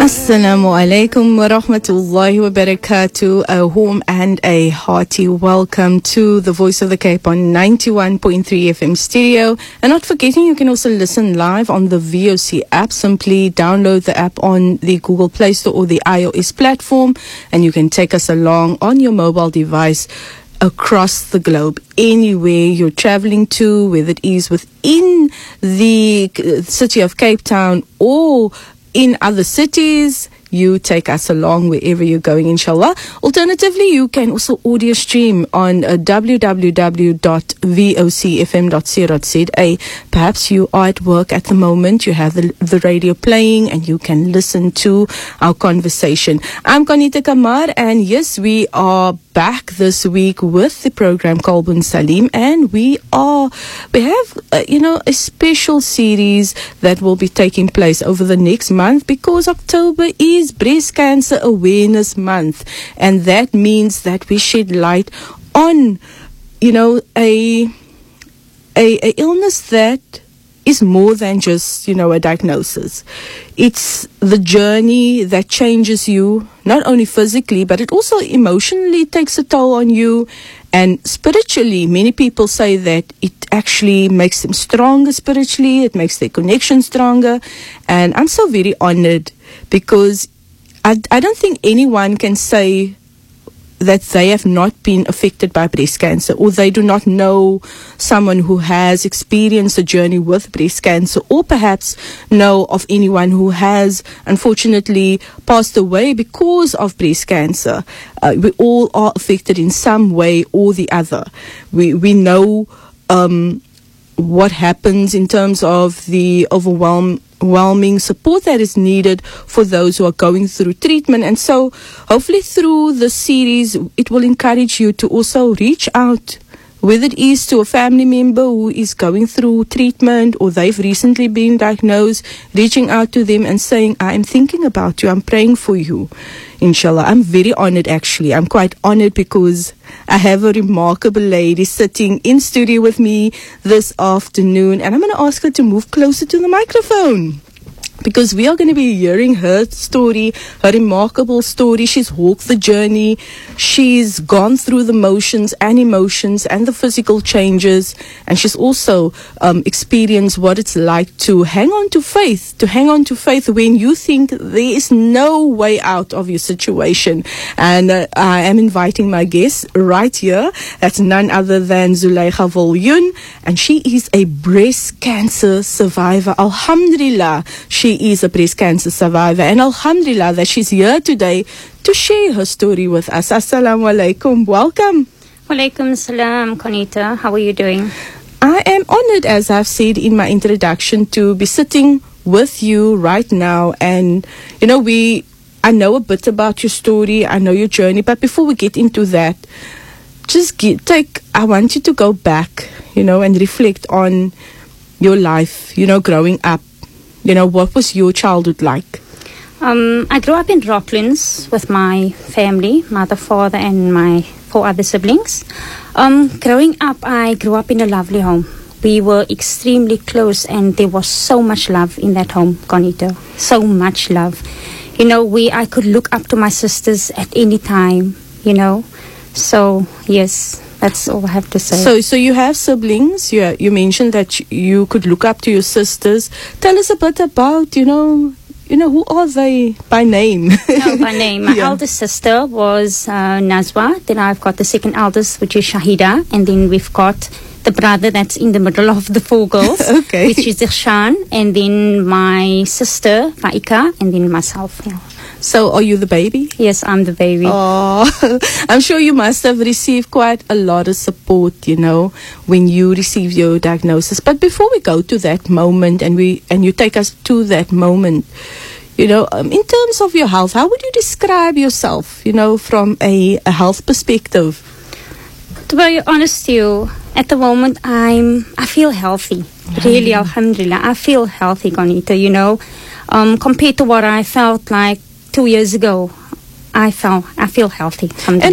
Assalamu alaikum wa rahmatullahi wa barakatuh. A warm and a hearty welcome to the Voice of the Cape on 91.3 FM stereo. And not forgetting, you can also listen live on the VOC app. Simply download the app on the Google Play Store or the iOS platform, and you can take us along on your mobile device across the globe, anywhere you're traveling to, whether it is within the city of Cape Town or in other cities. You take us along wherever you're going, inshallah. Alternatively, you can also audio stream on www.vocfm.co.za. Perhaps you are at work at the moment, you have the radio playing, and you can listen to our conversation. I'm Konita Kamar, and yes, we are back this week with the program Qalbun Salim, and we have a special series that will be taking place over the next month, because October is Breast Cancer Awareness Month, and that means that we shed light on a illness that is more than just a diagnosis. It's the journey that changes you, not only physically, but it also emotionally takes a toll on you. And spiritually, many people say that it actually makes them stronger spiritually, it makes their connection stronger. And I'm so very honored, because I don't think anyone can say that they have not been affected by breast cancer, or they do not know someone who has experienced a journey with breast cancer, or perhaps know of anyone who has unfortunately passed away because of breast cancer. We all are affected in some way or the other. We know what happens in terms of the overwhelming support that is needed for those who are going through treatment. And so hopefully through the series, it will encourage you to also reach out, whether it is to a family member who is going through treatment or they've recently been diagnosed, reaching out to them and saying, I am thinking about you, I'm praying for you, inshallah. I'm very honored, actually. I'm quite honored, because I have a remarkable lady sitting in studio with me this afternoon, and I'm going to ask her to move closer to the microphone, because we are going to be hearing her story, her remarkable story. She's walked the journey. She's gone through the motions and emotions and the physical changes. And she's also experienced what it's like to hang on to faith, when you think there is no way out of your situation. And I am inviting my guest right here. That's none other than Zulaykha Viljoen. And she is a breast cancer survivor. Alhamdulillah, she is a breast cancer survivor, and alhamdulillah that she's here today to share her story with us. Assalamu alaikum. Welcome. Walaikum salam, Konita. How are you doing? I am honored, as I've said in my introduction, to be sitting with you right now. And I know a bit about your story, I know your journey, but before we get into that, I want you to go back, and reflect on your life, growing up. What was your childhood like? I grew up in Rocklands with my family, mother, father, and my 4 other siblings. Growing up, I grew up in a lovely home. We were extremely close, and there was so much love in that home, Konita. So much love. I could look up to my sisters at any time, So, yes. That's all I have to say. So you have siblings. You mentioned that you could look up to your sisters. Tell us a bit about, who are they by name? No, by name. My eldest sister was Nazwa. Then I've got the second eldest, which is Shahida. And then we've got the brother that's in the middle of the 4 girls, okay, which is Irshan. And then my sister, Faika, and then myself. Yeah. So are you the baby? Yes, I'm the baby. Oh, I'm sure you must have received quite a lot of support, when you received your diagnosis. But before we go to that moment, and you take us to that moment, in terms of your health, how would you describe yourself, from a health perspective? To be honest with you, at the moment I feel healthy. Really, alhamdulillah, I feel healthy, Konita, compared to what I felt like 2 years ago. I feel healthy. And